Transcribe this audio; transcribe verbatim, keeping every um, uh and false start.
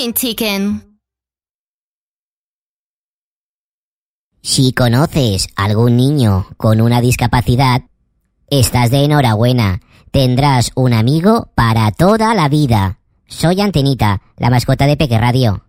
Morning Chicken. Si conoces algún niño con una discapacidad, estás de enhorabuena. Tendrás un amigo para toda la vida. Soy Antenita, la mascota de Peque Radio.